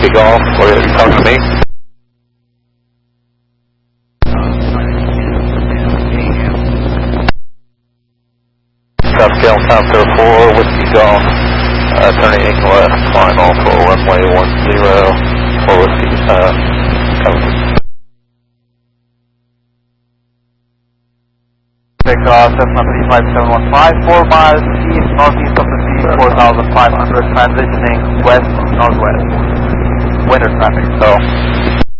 Whiskey Golf, are you talking to me? South Scale, South 04, Whiskey Golf, turning in left, final for runway 10, for Whiskey, cover. Takeoff, Cessna 35715, 4 miles east, northeast of the sea, 4,500, transitioning west-northwest. Winter traffic, so